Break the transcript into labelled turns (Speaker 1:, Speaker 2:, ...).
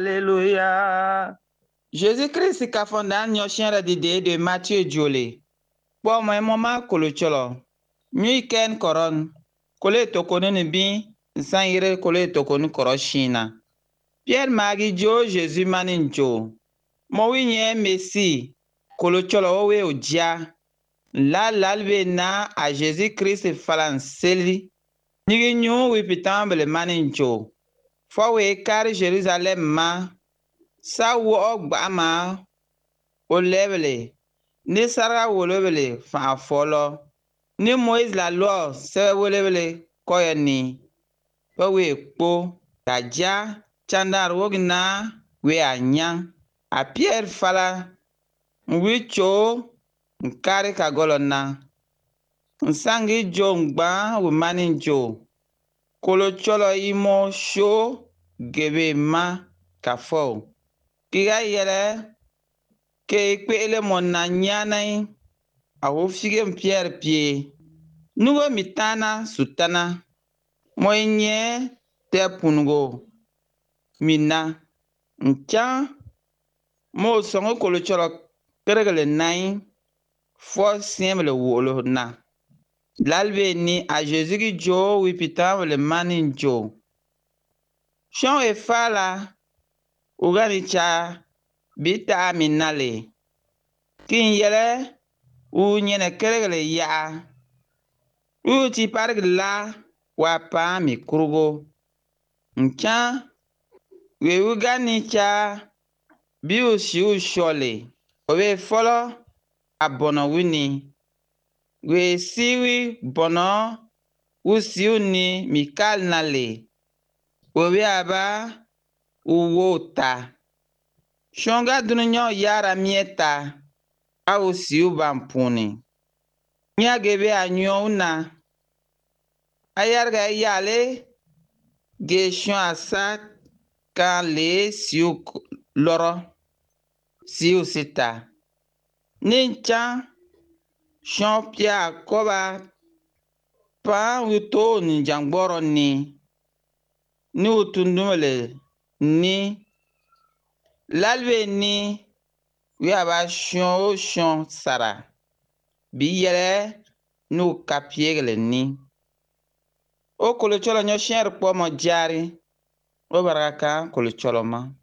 Speaker 1: Alléluia. Jésus-Christ ka fonda nyo chien de Matthieu Diolé. Bo mo mama kolocholo. Mui ken koron. Kole tokonu ni bi san yire kole tokonu koro china. Pierre magi jo Jésus manin jo. Mo winye Messi kolocholo we odia. La lalbe na a Jésus-Christ falan seli. Nigi nyu wipitamble manin jo. Fo we kar Jérusalem ma. Sa wo gbama o lebele ni sara wo lebele fa folo ni Moïse la loi se wo lebele koye ni pa we kpo kaja chandar wogna we anya a Pierre fala mwicho nkari ka golona nsangi jo ngba wo mani jo kolo cholo imo sho gebe ma kafo kiga yele ke ikpele monna nyanai a wofige Pierre pie nugo mitana sutana moye te pungo mina ncha mo songo kolo cholo keregele nai fo siemle wolo na lalbe ni a Jésus ki jo wipita le manin jo shon e fala ugani cha bita minale kin yele u nyene keregele ya u ti pargla wa pa mi krugo ncha we ugani cha bi u si u shole o we folo abono wini we siwi bono u si u ni mikal nale o we aba u wota shonga dunyo yara mieta a u si u bampuni nya gebe anyo una ayarga yale ge shon asa kan le siu loro siu sita nincha shon pia koba pa wito ni jangboro ni utundumele ni lalbe ni wi aba shon o shon sara bi yele nu kapiegle ni o kolo cholo nyo sher po mo jari o baraka kolo cholo ma